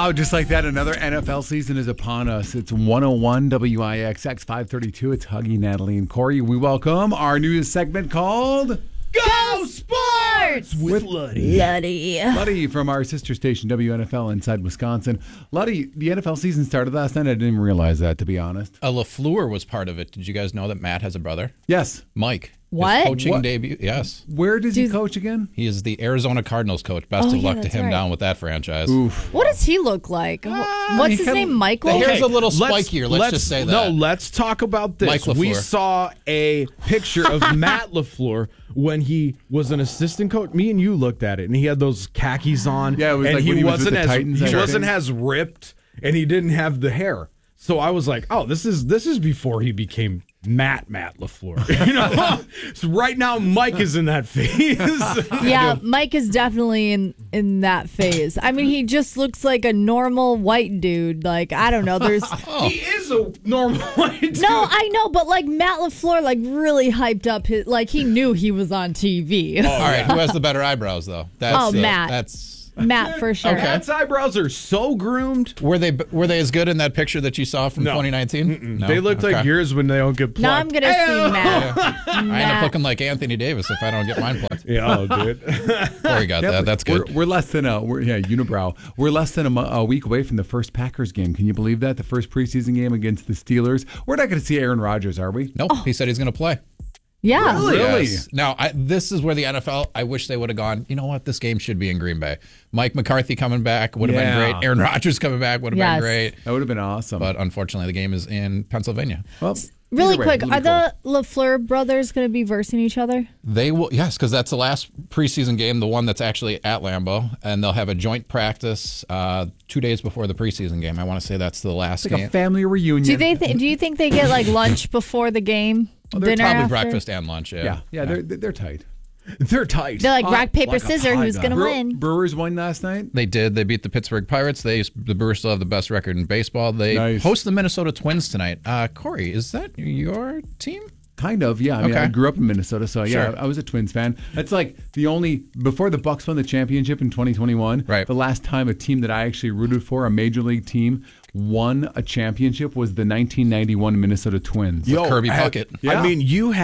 Wow, just like that, another NFL season is upon us. It's 101 WIXX 532. It's Huggy, Natalie, and Corey. We welcome our new segment called Go Sports with Luddy. Luddy from our sister station, WNFL Inside Wisconsin. Luddy, the NFL season started last night. I didn't even realize that, to be honest. LaFleur was part of it. Did you guys know that Matt has a brother? Yes. Mike. What? His coaching debut. Yes. Where does he coach again? He is the Arizona Cardinals coach. Best of luck to him down with that franchise. Oof. What does he look like? What's his name? Michael? The hair's a little spikier. Let's just say that. No, let's talk about this. Mike LaFleur. We saw a picture of Matt LaFleur when he was an assistant coach. Me and you looked at it, and he had those khakis on. Yeah, it was and like when he was with the as Titans, he I wasn't think. as ripped, and he didn't have the hair. So I was like, oh, this is before he became Matt LaFleur. You know, so right now Mike is in that phase. Yeah, Mike is definitely in that phase. I mean, he just looks like a normal white dude. Like, I don't know. There's He is a normal white dude. no, I know, but like Matt LaFleur, like really hyped up his. Like he knew he was on TV. All right. Who has the better eyebrows, though? That's, Matt. That's. Matt for sure. Okay. Matt's eyebrows are so groomed. Were they as good in that picture that you saw from 2019? No? They look like Okay. yours when they don't get plucked. Now I'm gonna see Matt. I end up looking like Anthony Davis if I don't get mine plucked. Yeah, oh, dude. Corey got that. That's good. We're less than unibrow. We're less than a week away from the first Packers game. Can you believe that? The first preseason game against the Steelers. We're not going to see Aaron Rodgers, are we? Nope. He said he's going to play. Yeah. Really? Yes. Now, this is where the NFL, I wish they would have gone, you know what, this game should be in Green Bay. Mike McCarthy coming back would have been Yeah. great. Aaron Rodgers coming back would have Yes. been great. That would have been awesome. But unfortunately, the game is in Pennsylvania. Well, Really either way, quick, it'll be are the LaFleur brothers going to be versing each other? They will, yes, because that's the last preseason game, the one that's actually at Lambeau, and they'll have a joint practice 2 days before the preseason game. I want to say that's the last It's like game. a family reunion. Do you think they get like lunch before the game? They're Dinner probably after? breakfast and lunch. Yeah, they're tight. They're tight. They're like rock, paper, like a scissors. pie Who's guy. going to win? Brewers won last night. They did. They beat the Pittsburgh Pirates. The Brewers still have the best record in baseball. They Nice. host the Minnesota Twins tonight. Corey, is that your team? Kind of, yeah. I mean, Okay. I grew up in Minnesota, so yeah, Sure. I was a Twins fan. That's like before the Bucks won the championship in 2021. Right. The last time a team that I actually rooted for, a major league team, won a championship was the 1991 Minnesota Twins. With Kirby Puckett. Yeah. I mean,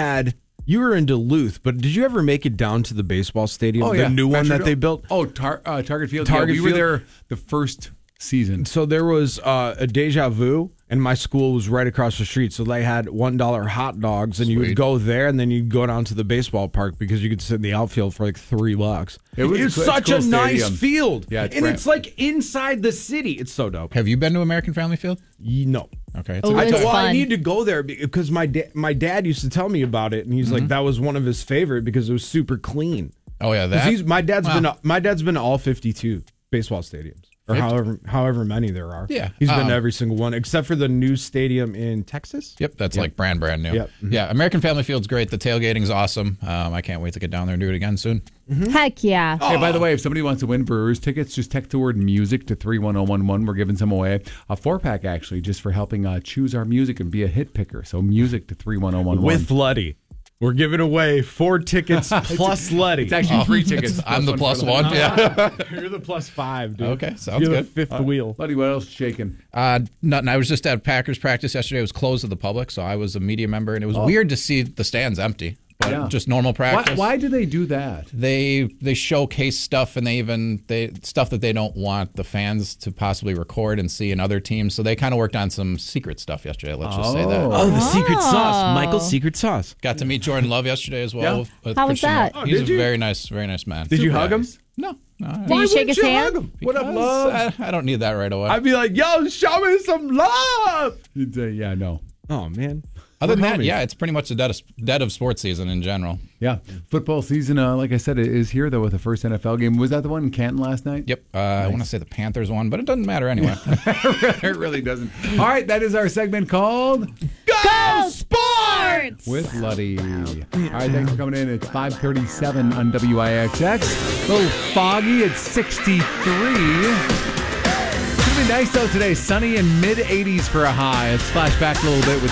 you were in Duluth, but did you ever make it down to the baseball stadium, Oh, yeah. the new one that Metrodome. they built? Oh, Target Field. Target yeah, we were Field. there the first season. So there was a Deja Vu, and my school was right across the street. So they had $1 hot dogs, and you would Sweet. go there, and then you'd go down to the baseball park because you could sit in the outfield for like $3. It was It's a such cool a nice stadium. field, Yeah, it's and brand- it's like inside the city. It's so dope. Have you been to American Family Field? No. Okay. It's Oh, a good it's time. Well, I fun. need to go there because my dad used to tell me about it, and he's like, that was one of his favorite because it was super clean. Oh, yeah. 'Cause That. my dad's been to all 52 baseball stadiums, or 50? however many there are. Yeah. He's been to every single one except for the new stadium in Texas. Yep, that's like brand new. Yep. Yeah, American Family Field's great. The tailgating's awesome. I can't wait to get down there and do it again soon. Heck yeah. Hey, by the way, if somebody wants to win Brewers tickets, just text the word music to 31011. We're giving some away. A 4-pack, actually, just for helping choose our music and be a hit picker. So music to 31011. With Luddy. We're giving away 4 tickets plus Luddy. It's actually 3 tickets. I'm the plus for one. Yeah. You're the plus 5, dude. Okay, sounds You're good. the fifth wheel. Buddy, what else is shaking? Nothing. I was just at Packers practice yesterday. It was closed to the public, so I was a media member, and it was weird to see the stands empty. But Yeah. just normal practice. Why do they do that? They showcase stuff, and they stuff that they don't want the fans to possibly record and see in other teams. So they kind of worked on some secret stuff yesterday. Let's just say that. Oh, the secret sauce. Michael's secret sauce. Got to meet Jordan Love yesterday as well. Yeah. with How was Christian that? Love. Oh, He's did a you? very nice man. Did you Super hug him? nice. No. Did you shake his hand? What up, Because love? I don't need that right away. I'd be like, yo, show me some love. You'd say, yeah, no. Oh, man. Other than We're that, homies. yeah, it's pretty much the dead of sports season in general. Yeah. Football season, like I said, is here, though, with the first NFL game. Was that the one in Canton last night? Yep. I want to say the Panthers won, but it doesn't matter anyway. It really doesn't. All right, that is our segment called Go Sports! With Luddy. All right, thanks for coming in. It's 5:37 on WIXX. A little foggy at 63. It's going to be nice, though, today. Sunny and mid-80s for a high. Let's flash back a little bit with